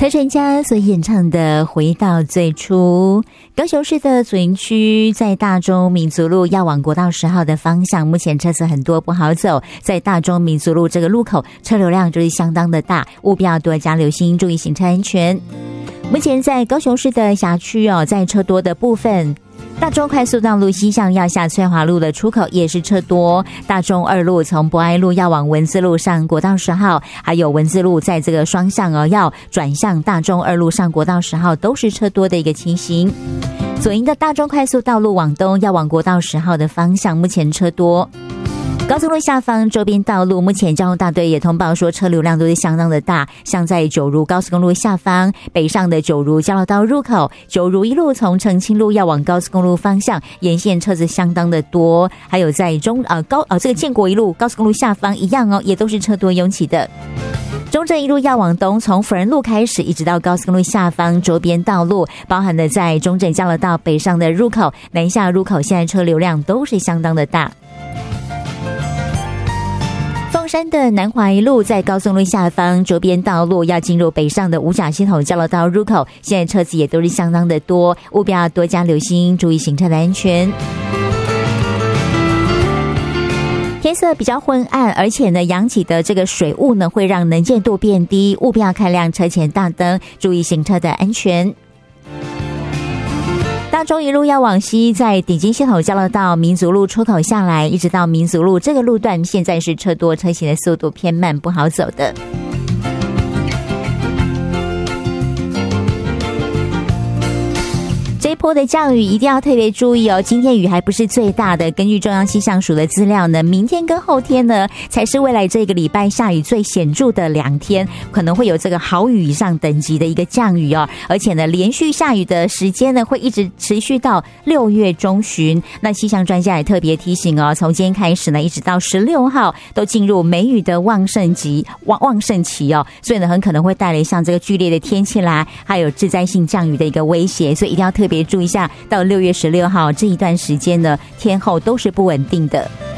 财神家所演唱的《回到最初》。高雄市的左营区在大中民族路要往国道10号的方向，目前车子很多不好走，在大中民族路这个路口车流量就是相当的大，务必要多加留心，注意行车安全。目前在高雄市的辖区在车多的部分，大中快速道路西向要下翠华路的出口也是车多，大中2路从博爱路要往文字路上国道10号，还有文字路在这个双向要转向大中2路上国道10号都是车多的一个情形。左营的大中快速道路往东要往国道10号的方向，目前车多。高速路下方周边道路，目前交通大队也通报说车流量都是相当的大，像在九如高速公路下方北上的九如交流道入口，九如一路从澄清路要往高速公路方向，沿线车子相当的多，还有在这个建国一路高速公路下方一样也都是车多拥挤的。中正一路要往东，从辅仁路开始一直到高速公路下方周边道路，包含了在中正交流道北上的入口、南下入口，现在车流量都是相当的大。凤山的南华一路在高速路下方周边道路要进入北上的五甲系统交流道入口，现在车子也都是相当的多，务必要多加留心，注意行车的安全。天色比较昏暗，而且呢扬起的这个水雾呢会让能见度变低，务必要开亮车前大灯，注意行车的安全。大中一路要往西，在顶金系统交流道民族路出口下来，一直到民族路这个路段，现在是车多，车行的速度偏慢，不好走的。这一波的降雨一定要特别注意今天雨还不是最大的，根据中央气象署的资料呢，明天跟后天呢才是未来这个礼拜下雨最显著的2天，可能会有这个豪雨以上等级的一个降雨而且呢连续下雨的时间呢会一直持续到6月中旬。那气象专家也特别提醒从今天开始呢一直到16号都进入梅雨的旺盛期所以呢很可能会带来像这个剧烈的天气啦，还有致灾性降雨的一个威胁，所以一定要特别注意一下，到6月16号这一段时间呢天候都是不稳定的。